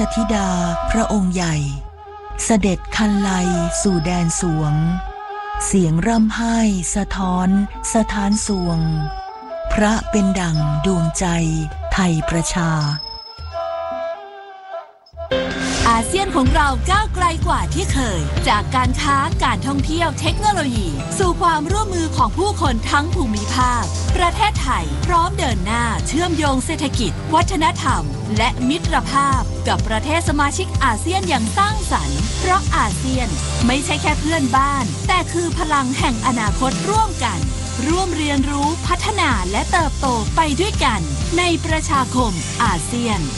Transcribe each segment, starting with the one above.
ธิดาพระองค์ใหญ่เสด็จคันไลสู่แดนสวงเสียงร่ำไห้สะท้อนสถานสวงพระเป็นดั่งดวงใจไทยประชาอาเซียนของเราก้าวไกลกว่าที่เคยจากการค้าการท่องเที่ยวเทคโนโลยีสู่ความร่วมมือของผู้คนทั้งภูมิภาคประเทศไทยพร้อมเดินหน้าเชื่อมโยงเศรษฐกิจวัฒนธรรมและมิตรภาพกับประเทศสมาชิกอาเซียนอย่างสร้างสรรค์เพราะอาเซียนไม่ใช่แค่เพื่อนบ้านแต่คือพลังแห่งอนาคตร่วมกันร่วมเรียนรู้พัฒนาและเติบโตไปด้วยกันในประชาคมอาเซียน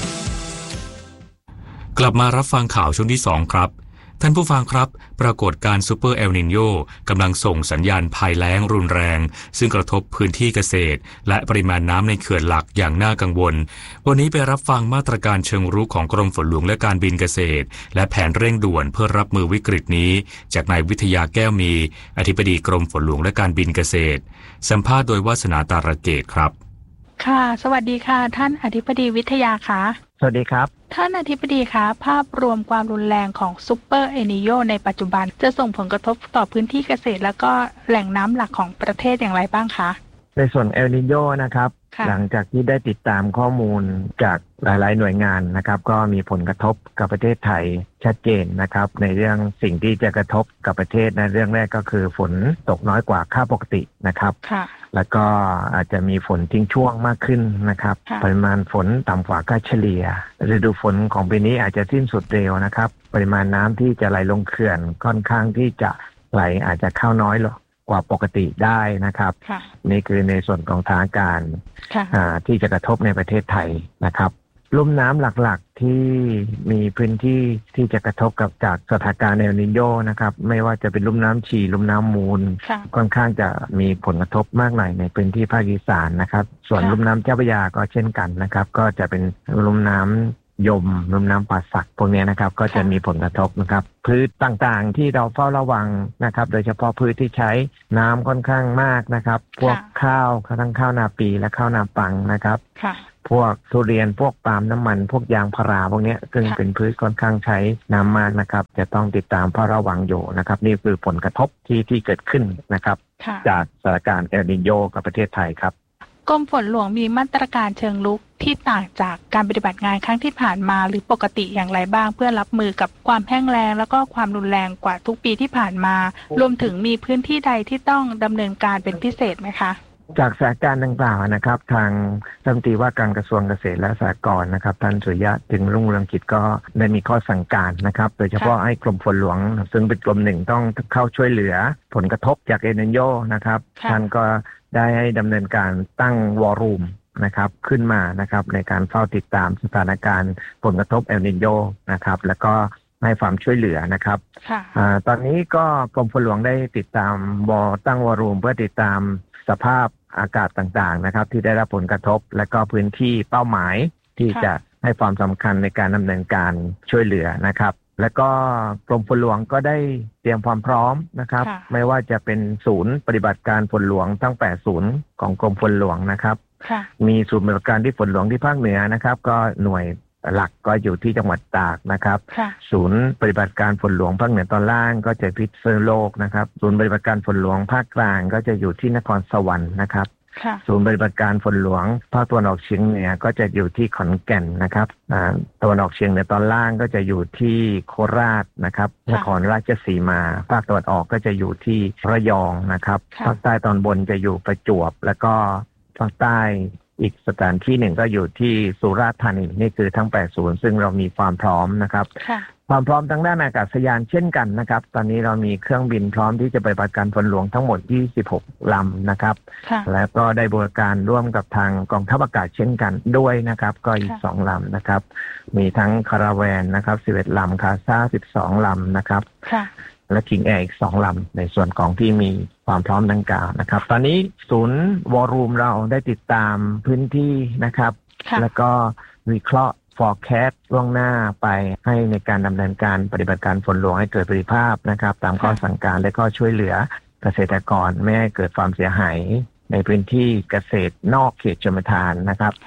กลับมารับฟังข่าวช่วงที่2ครับท่านผู้ฟังครับปรากฏการณ์ซูเปอร์เอลนิโญกำลังส่งสัญญาณภัยแล้งรุนแรงซึ่งกระทบพื้นที่เกษตรและปริมาณน้ำในเขื่อนหลักอย่างน่ากังวลวันนี้ไปรับฟังมาตรการเชิงรุกของกรมฝนหลวงและการบินเกษตรและแผนเร่งด่วนเพื่อรับมือวิกฤตนี้จากนายวิทยาแก้วมีอธิบดีกรมฝนหลวงและการบินเกษตรสัมภาษณ์โดยวาสนาตาระเกตครับค่ะสวัสดีค่ะท่านอธิบดีวิทยาค่ะสวัสดีครับท่านอธิบดีคะภาพรวมความรุนแรงของซูเปอร์เอลนิโญในปัจจุบันจะส่งผลกระทบต่อพื้นที่เกษตรแล้วก็แหล่งน้ำหลักของประเทศอย่างไรบ้างคะในส่วนเอลนิโญนะครับหลังจากที่ได้ติดตามข้อมูลจากหลายๆหน่วยงานนะครับก็มีผลกระทบกับประเทศไทยชัดเจนนะครับในเรื่องสิ่งที่จะกระทบกับประเทศในเรื่องแรกก็คือฝนตกน้อยกว่าค่าปกตินะครับแล้วก็อาจจะมีฝนทิ้งช่วงมากขึ้นนะครับปริมาณฝนต่ำกว่าค่าเฉลี่ยฤดูฝนของปีนี้อาจจะสิ้นสุดเร็วนะครับปริมาณน้ำที่จะไหลลงเขื่อนค่อนข้างที่จะไหลอาจจะเข้าน้อยลงกว่าปกติได้นะครับนี่คือในส่วนของทางการที่จะกระทบในประเทศไทยนะครับลุ่มน้ำหลักๆที่มีพื้นที่ที่จะกระทบกับจากสถานการณ์เอลนิโญนะครับไม่ว่าจะเป็นลุ่มน้ำฉี่ลุ่มน้ำมูลค่อนข้างจะมีผลกระทบมากหน่อยในพื้นที่ภาคอีสานนะครับส่วนลุ่มน้ำเจ้าพระยาก็เช่นกันนะครับก็จะเป็นลุ่มน้ำยมลุ่มน้ำป่าสักพวกนี้นะครับก็จะมีผลกระทบนะครับพืชต่างๆที่เราเฝ้าระวังนะครับโดยเฉพาะพืชที่ใช้น้ำค่อนข้างมากนะครับพวกข้าวทั้งข้าวนาปีและข้าวนาปังนะครับพวกทุเรียนพวกปาล์มน้ำมันพวกยางพาราพวกนี้ซึ่งเป็นพืชค่อนข้างใช้น้ำมากนะครับจะต้องติดตามเฝ้าระวังอยู่นะครับนี่คือผลกระทบที่เกิดขึ้นนะครับจากสถานการณ์เอลนิโญกับประเทศไทยครับกรมฝนหลวงมีมาตรการเชิงรุกที่ต่างจากการปฏิบัติงานครั้งที่ผ่านมาหรือปกติอย่างไรบ้างเพื่อรับมือกับความแห้งแล้งแล้วก็ความรุนแรงกว่าทุกปีที่ผ่านมารวมถึงมีพื้นที่ใดที่ต้องดำเนินการเป็นพิเศษไหมคะจากสถานการณ์ดังกล่าวนะครับทางรัฐมนตรีว่าการกระทรวงเกษตรและสหกรณ์นะครับท่านสุริยะจึงรุ่งเรืองกิจก็ได้มีข้อสั่งการนะครับโดยเฉพาะให้กรมฝนหลวงซึ่งเป็นกรมหนึ่งต้องเข้าช่วยเหลือผลกระทบจากเอลนิโญนะครับท่านก็ได้ให้ดำเนินการตั้งวอรุ่มนะครับขึ้นมานะครับในการเฝ้าติดตามสถานการณ์ผลกระทบเอลนิโญนะครับแล้วก็ให้ความช่วยเหลือนะครับตอนนี้ก็กรมฝนหลวงได้ติดตามตั้งวอรุ่มเพื่อติดตามสภาพอากาศต่างๆนะครับที่ได้รับผลกระทบและก็พื้นที่เป้าหมายที่จะให้ความสำคัญในการดำเนินการช่วยเหลือนะครับและก็กรมฝนหลวงก็ได้เตรียมความพร้อมนะครับไม่ว่าจะเป็นศูนย์ปฏิบัติการฝนหลวงทั้ง8ศูนย์ของกรมฝนหลวงนะครับมีศูนย์ปฏิบัติการที่ฝนหลวงที่ภาคเหนือนะครับก็หน่วยหลักก็อยู่ที่จังหวัดตากนะครับศูนย์ปฏิบัติการฝนหลวงภาคเหนือตอนล่างก็จะพิษณุโลกนะครับศูนย์ปฏิบัติการฝนหลวงภาคกลางก็จะอยู่ที่นครสวรรค์นะครับศูนย์ปฏิบัติการฝนหลวงภาคตะวันออกเฉียงเหนือก็จะอยู่ที่ขอนแก่นนะครับตะวันออกเฉียงเหนือตอนล่างก็จะอยู่ที่โคราชนะครับนครราชสีมาภาคตะวันออกก็จะอยู่ที่ระยองนะครับภาคใต้ตอนบนจะอยู่ประจวบแล้วก็ภาคใต้อีกสถานที่หนึ่งก็อยู่ที่สุราษฎร์ธานีนี่คือทั้ง8ศูนย์ซึ่งเรามีความพร้อมนะครับความพร้อมทางด้านอากาศยานเช่นกันนะครับตอนนี้เรามีเครื่องบินพร้อมที่จะไปปฏิบัติการฝนหลวงทั้งหมด26ลำนะครับแล้วก็ได้บริการร่วมกับทางกองทัพอากาศเช่นกันด้วยนะครับก็อีก2ลำนะครับมีทั้งคาราแวนนะครับ11ลำคาซ่า12ลำนะครับและคิงแอร์อีก2ลำในส่วนของที่มีความพร้อมดังกล่าวนะครับตอนนี้ศูนย์วอรุ่มเราได้ติดตามพื้นที่นะครับแล้วก็วิเคราะห์forecast ล่วงหน้าไปให้ในการดำเนินการปฏิบัติการฝนหลวงให้เกิดประสิทธิภาพนะครับตามข้อสั่งการและก็ช่วยเหลือเกษตรกรไม่ให้เกิดความเสียหายในพื้นที่เกษตรนอกเขตชลประทานนะครับ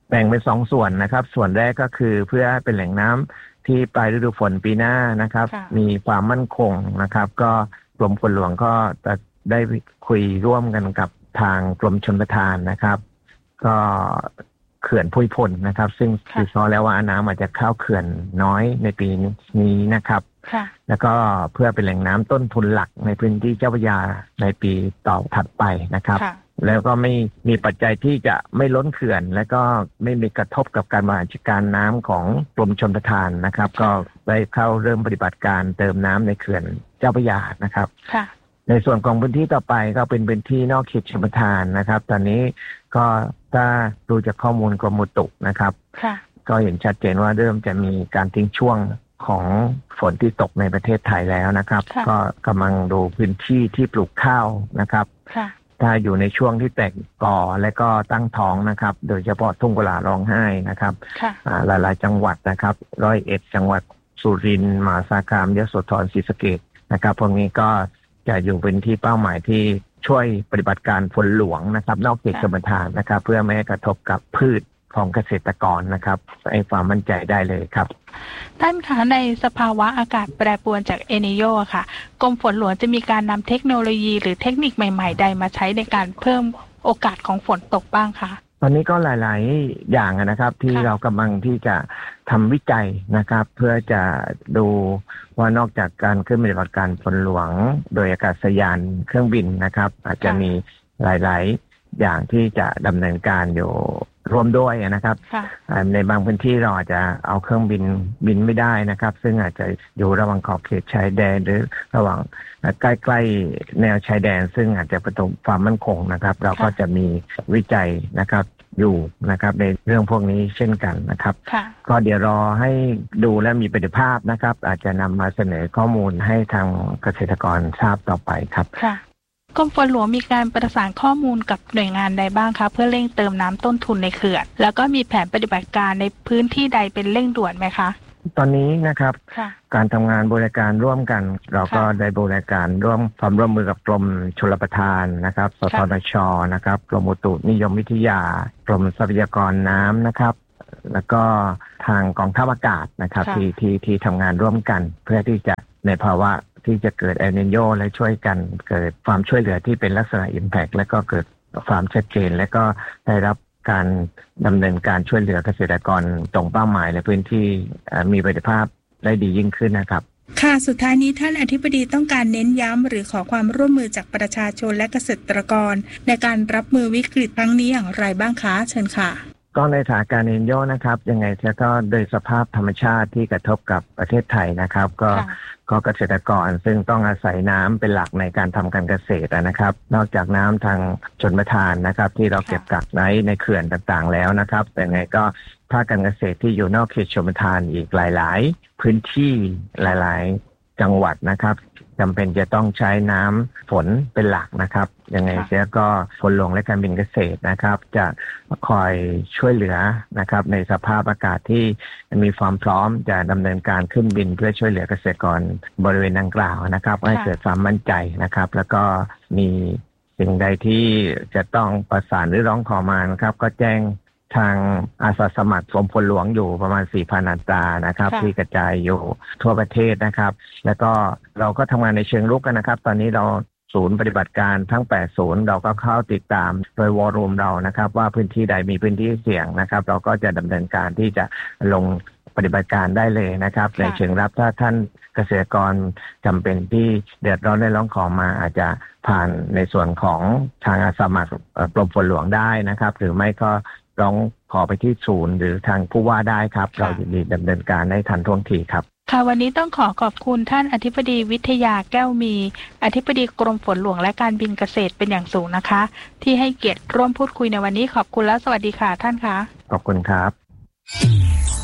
แบ่งเป็น2ส่วนนะครับส่วนแรกก็คือเพื่อเป็นแหล่งน้ำที่ปลายฤดูฝนปีหน้านะครับมีความมั่นคงนะครับก็กรมฝนหลวงก็จะได้คุยร่วมกันกับทางกรมชลประทานนะครับก็เขื่อนภูมิพลนะครับซึ่งวิเคราะห์แล้วว่าน้ำอาจจะเข้าเขื่อนน้อยในปีนี้นะครับแล้วก็เพื่อเป็นแหล่งน้ำต้นทุนหลักในพื้นที่เจ้าพระยาในปีต่อถัดไปนะครับแล้วก็ไม่มีปัจจัยที่จะไม่ล้นเขื่อนและก็ไม่มีกระทบกับการบริหารจัดการน้ำของกรมชลประทานนะครับก็ได้เข้าเริ่มปฏิบัติการเติมน้ำในเขื่อนเจ้าพระยานะครับในส่วนของพื้นที่ต่อไปก็เป็นพื้นที่นอกเขตชลประทานนะครับตอนนี้ก็ถ้าดูจากข้อมูลกรมอุตุนะครับก็เห็นชัดเจนว่าเริ่มจะมีการทิ้งช่วงของฝนที่ตกในประเทศไทยแล้วนะครับก็กำลังดูพื้นที่ที่ปลูกข้าวนะครับถ้าอยู่ในช่วงที่แตกกอและก็ตั้งท้องนะครับโดยเฉพาะทุ่งกุหลาบร้องไห้นะครับหลายๆจังหวัดนะครับ101จังหวัดสุรินทร์มหาสารคามยโสธรศรีสะเกษนะครับพวกนี้ก็จะอยู่เป็นที่เป้าหมายที่ช่วยปฏิบัติการฝนหลวงนะครับนอกเขตชลประทานนะครับเพื่อไม่ให้กระทบกับพืชของเกษตรกรนะครับให้ความมั่นใจได้เลยครับท่านคะในสภาวะอากาศแปรปรวนจากเอลนีโญค่ะกรมฝนหลวงจะมีการนำเทคโนโลยีหรือเทคนิคใหม่ๆใดมาใช้ในการเพิ่มโอกาสของฝนตกบ้างคะตอนนี้ก็หลายๆอย่างนะครับที่เรากำลังที่จะทำวิจัยนะครับเพื่อจะดูว่านอกจากการขึ้นปฏิบัติการฝนหลวงโดยอากาศยานเครื่องบินนะครับอาจจะมีหลายๆอย่างที่จะดำเนินการอยู่ร่วมด้วยนะครับในบางพื้นที่เราอาจจะเอาเครื่องบินไม่ได้นะครับซึ่งอาจจะอยู่ระหว่างขอบเขตชายแดนหรือระหว่างใกล้ๆแนวชายแดนซึ่งอาจจะประสบความมั่นคงนะครับเราก็จะมีวิจัยนะครับอยู่นะครับในเรื่องพวกนี้เช่นกันนะครับก็เดี๋ยวรอให้ดูและมีประสิทธิภาพนะครับอาจจะนำมาเสนอข้อมูลให้ทางเกษตรกรทราบต่อไปครับกรมฝนหลวงมีการประสานข้อมูลกับหน่วยงานใดบ้างคะเพื่อเร่งเติมน้ำต้นทุนในเขื่อนแล้วก็มีแผนปฏิบัติการในพื้นที่ใดเป็นเร่งด่วนไหมคะตอนนี้นะครับการทำงานบริการร่วมกันเราก็ได้บริการร่วมความร่วมมือกับกรมชลประทานนะครับสทช.นะครับกรมอุตุนิยมวิทยากรมทรัพยากรน้ำนะครับแล้วก็ทางกองทัพอากาศนะครับที่ทำงานร่วมกันเพื่อที่จะในภาวะที่จะเกิดเอลนีโญและช่วยกันเกิดความช่วยเหลือที่เป็นลักษณะ impact และก็เกิดความชัดเจนและก็ได้รับการดำเนินการช่วยเหลือเกษตรกรตรงเป้าหมายและพื้นที่มีประสิทธิภาพได้ดียิ่งขึ้นนะครับค่ะสุดท้ายนี้ท่านอธิบดีต้องการเน้นย้ำหรือขอความร่วมมือจากประชาชนและเกษตรกรในการรับมือวิกฤตครั้งนี้อย่างไรบ้างคะเชิญค่ะก็ในสถานการณ์เอลนีโญนะครับยังไงก็โดยสภาพธรรมชาติที่กระทบกับประเทศไทยนะครับก็เกษตรกรซึ่งต้องอาศัยน้ำเป็นหลักในการทำการเกษตรนะครับนอกจากน้ำทางชลประทานนะครับที่เราเก็บกักไว้ในเขื่อนต่างๆแล้วนะครับแต่ไงก็ภาคการเกษตรที่อยู่นอกเขตชลประทานอีกหลายๆพื้นที่หลายๆจังหวัดนะครับจำเป็นจะต้องใช้น้ำฝนเป็นหลักนะครับยังไงเสียก็ฝนหลวงและการบินเกษตรนะครับจะคอยช่วยเหลือนะครับในสภาพอากาศที่มีความพร้อมจะดำเนินการขึ้นบินเพื่อช่วยเหลือเกษตรกรบริเวณดังกล่าวนะครับให้เกิดความมั่นใจนะครับแล้วก็มีสิ่งใดที่จะต้องประสานหรือร้องขอมานะครับก็แจ้งทางอาสาสมัครกรมฝนหลวงอยู่ประมาณ 4,000 อัตรานะครับที่กระจายอยู่ทั่วประเทศนะครับแล้วก็เราก็ทำงานในเชิงรุกกันนะครับตอนนี้เราศูนย์ปฏิบัติการทั้ง8ศูนย์เราก็เข้าติดตามโดยวอลลุ่มเรานะครับว่าพื้นที่ใดมีพื้นที่เสี่ยงนะครับเราก็จะดำเนินการที่จะลงปฏิบัติการได้เลยนะครับในเชิงรับถ้าท่านเกษตรกรจำเป็นที่เดือดร้อนได้ร้องขอมาอาจจะผ่านในส่วนของทางอาสาสมัครกรมฝนหลวงได้นะครับหรือไม่ก็ร้องขอไปที่ศูนย์หรือทางผู้ว่าได้ครับเรายินดีดำเนินการให้ทันท่วงทีครับค่ะวันนี้ต้องขอบคุณท่านอธิบดีวิทยาแก้วมีอธิบดีกรมฝนหลวงและการบินเกษตรเป็นอย่างสูงนะคะที่ให้เกียรติร่วมพูดคุยในวันนี้ขอบคุณและสวัสดีค่ะท่านคะขอบคุณครับ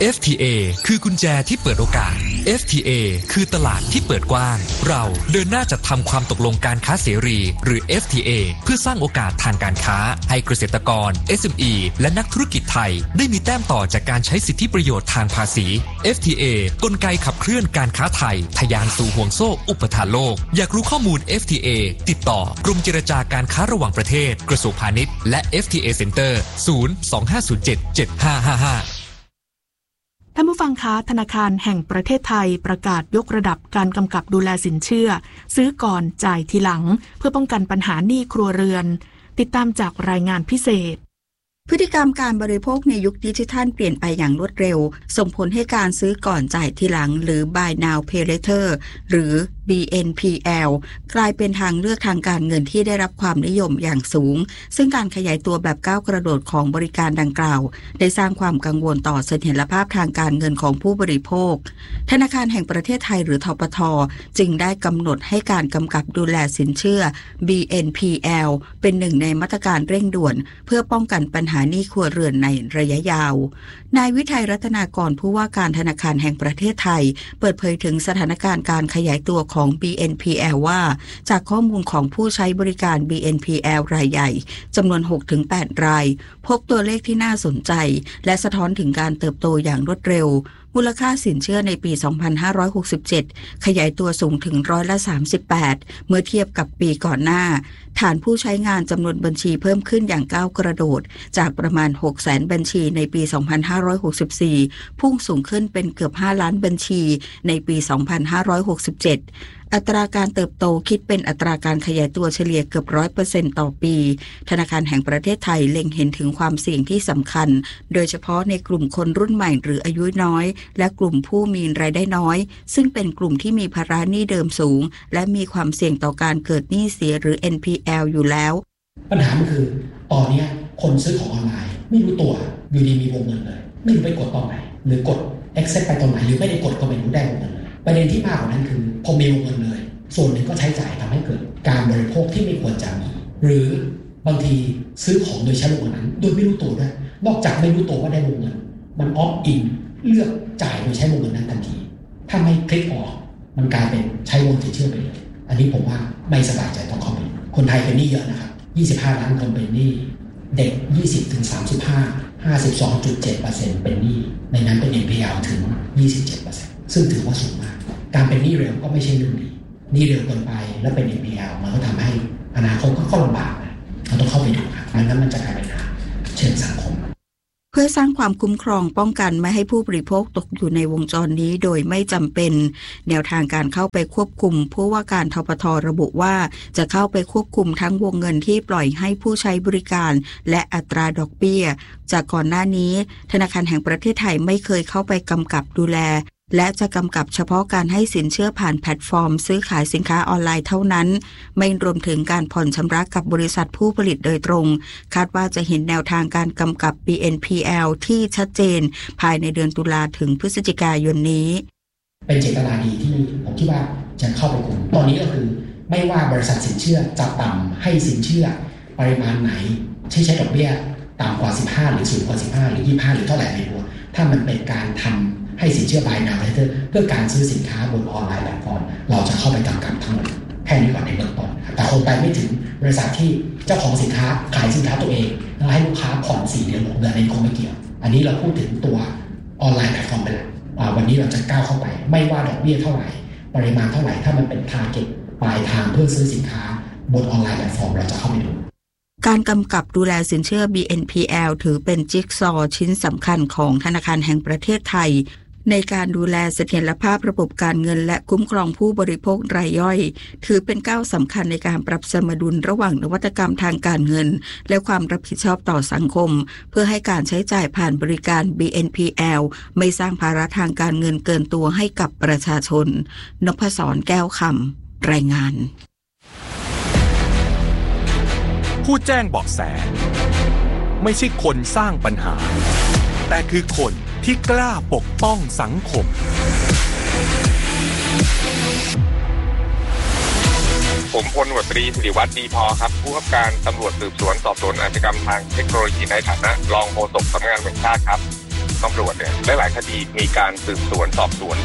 FTA คือกุญแจที่เปิดโอกาส FTA คือตลาดที่เปิดกว้างเราเดินหน้าจัดทำความตกลงการค้าเสรีหรือ FTA เพื่อสร้างโอกาสทางการค้าให้เกษตรกร SME และนักธุรกิจไทยได้มีแต้มต่อจากการใช้สิทธิประโยชน์ทางภาษี FTA กลไกขับเคลื่อนการค้าไทยทะยานสู่ห่วงโซ่อุปทานโลกอยากรู้ข้อมูล FTA ติดต่อกรมเจรจาการค้าระหว่างประเทศกระทรวงพาณิชย์และ FTA Center 025077555 ท่านผู้ฟังคะธนาคารแห่งประเทศไทยประกาศยกระดับการกำกับดูแลสินเชื่อซื้อก่อนจ่ายทีหลังเพื่อป้องกันปัญหาหนี้ครัวเรือนติดตามจากรายงานพิเศษพฤติกรรมการบริโภคในยุคดิจิทัลเปลี่ยนไปอย่างรวดเร็วส่งผลให้การซื้อก่อนจ่ายทีหลังหรือ Buy Now Pay Later หรือ BNPL กลายเป็นทางเลือกทางการเงินที่ได้รับความนิยมอย่างสูงซึ่งการขยายตัวแบบก้าวกระโดดของบริการดังกล่าวได้สร้างความกังวลต่อเสถียรภาพทางการเงินของผู้บริโภคธนาคารแห่งประเทศไทยหรือธปท.จึงได้กำหนดให้การกำกับดูแลสินเชื่อ BNPL เป็นหนึ่งในมาตรการเร่งด่วนเพื่อป้องกันปัญหาหนี้ครัวเรือนในระยะยาวนายวิทัยรัตนากรผู้ว่าการธนาคารแห่งประเทศไทยเปิดเผยถึงสถานการณ์การขยายตัวของ BNPL ว่าจากข้อมูลของผู้ใช้บริการ BNPL รายใหญ่จำนวน 6-8 รายพบตัวเลขที่น่าสนใจและสะท้อนถึงการเติบโตอย่างรวดเร็วมูลค่าสินเชื่อในปี 2567 ขยายตัวสูงถึง38%เมื่อเทียบกับปีก่อนหน้าฐานผู้ใช้งานจำนวนบัญชีเพิ่มขึ้นอย่างก้าวกระโดดจากประมาณ 600,000 บัญชีในปี 2564 พุ่งสูงขึ้นเป็นเกือบ5ล้านบัญชีในปี 2567 อัตราการเติบโตคิดเป็นอัตราการขยายตัวเฉลี่ยเกือบ 100% ต่อปีธนาคารแห่งประเทศไทยเล็งเห็นถึงความเสี่ยงที่สำคัญโดยเฉพาะในกลุ่มคนรุ่นใหม่หรืออายุน้อยและกลุ่มผู้มีรายได้น้อยซึ่งเป็นกลุ่มที่มีภาระหนี้เดิมสูงและมีความเสี่ยงต่อการเกิดหนี้เสียหรือ NPL อยู่แล้วปัญหามันคือตอนนี้คนซื้อของออนไลน์ไม่รู้ตัวอยู่ดีมีวงเงินเลยไม่รู้ไปกดตอนไหนหรือกด accept ไปตอนไหนหรือไม่ได้กดก็ไม่รู้ได้วงเงินเลยประเด็นที่มากกว่านั้นคือพอมีวงเงินเลยส่วนหนึ่งก็ใช้จ่ายทำให้เกิดการบริโภคที่ไม่ควรจะมีหรือบางทีซื้อของโดยใช้วงเงินนั้นโดยไม่รู้ตัวด้วยนอกจากไม่รู้ตัวว่าได้วงเงินมันออฟอินเลือกจ่ายโดยใช้วงเงินนั้นทันทีถ้าไม่คลิกออกมันกลายเป็นใช้วงเงินเชื่อไปเลยอันนี้ผมว่าไม่สบายใจต้องคอมเมนต์คนไทยเป็นหนี้เยอะนะครับ25 ล้านคนเป็นหนี้เด็ก 20-35 52.7% เป็นหนี้ในนั้นเป็น NPL ถึง 27% ซึ่งถือว่าสูงมากการเป็นหนี้เร็วก็ไม่ใช่เรื่องดีหนี้เร็วเกินไปแล้วเป็น NPL มันก็ทำให้อนาคตก็ลำบากนะเราต้องเข้าไปดูครับงั้นมันจะกลายเป็นปัญหาเชิงสังคมเพื่อสร้างความคุ้มครองป้องกันไม่ให้ผู้บริโภคตกอยู่ในวงจรนี้โดยไม่จำเป็นแนวทางการเข้าไปควบคุมผู้ว่าการธปท.ระบุว่าจะเข้าไปควบคุมทั้งวงเงินที่ปล่อยให้ผู้ใช้บริการและอัตราดอกเบี้ยจากก่อนหน้านี้ธนาคารแห่งประเทศไทยไม่เคยเข้าไปกำกับดูแลและจะกำกับเฉพาะการให้สินเชื่อผ่านแพลตฟอร์มซื้อขายสินค้าออนไลน์เท่านั้นไม่รวมถึงการผ่อนชำระกับบริษัทผู้ผลิตโดยตรงคาดว่าจะเห็นแนวทางการกำกับ BNPL ที่ชัดเจนภายในเดือนตุลาถึงพฤศจิกายนนี้เป็นเจตนาดีที่ผมคิดว่าจะเข้าไปคุมตอนนี้ก็คือไม่ว่าบริษัทสินเชื่อจะต่ำให้สินเชื่อปริมาณไหนใช้ดอกเบี้ยต่ำกว่า15หรือสูงกว่า15หรือ25หรือเท่าไหร่ไม่รู้ถ้ามันเป็นการทำให้สินเชื่อ Buy Now Pay Later เพื่อการซื้อสินค้าบนออนไลน์แพลตฟอร์มเราจะเข้าไปกำกับทั้งหมดแค่นี้ก่อนในเบื้องต้นแต่คงไปไม่ถึงบริษัทที่เจ้าของสินค้าขายสินค้าตัวเองแล้วให้ลูกค้าผ่อน4 เดือน6 เดือนนี้คงไม่เกี่ยวอันนี้เราพูดถึงตัวออนไลน์แพลตฟอร์มไปแล้ววันนี้เราจะก้าวเข้าไปไม่ว่าดอกเบี้ยเท่าไหร่ปริมาณเท่าไหร่ถ้ามันเป็น target ปลายทางเพื่อซื้อสินค้าบนออนไลน์แพลตฟอร์มเราจะเข้าไปดูการกำกับดูแลสินเชื่อ BNPL ถือเป็นจิ๊กซอว์ชิ้นสำคัญของธนาคารแห่งประเทศไทยในการดูแลเสถียรภาพระบบการเงินและคุ้มครองผู้บริโภครายย่อยถือเป็นก้าวสำคัญในการปรับสมดุลระหว่างนวัตกรรมทางการเงินและความรับผิดชอบต่อสังคมเพื่อให้การใช้จ่ายผ่านบริการ BNPL ไม่สร้างภาระทางการเงินเกินตัวให้กับประชาชนนพศรแก้วคำรายงานผู้แจ้งเบาะแสไม่ใช่คนสร้างปัญหาแต่คือคนที่กล้าปกป้องสังคมผมพลตำรวจตรีสิริวัฒน์ดีพอครับผู้กำกับการตำรวจสืบสวนสอบสวนอาชญากรรมทางเทคโนโลยีในฐานะรองโฆษกสำนักงานตำรวจแห่งชาติครับตำรวจเนี่ยหลายๆคดีมีการสืบสวนสอบสวน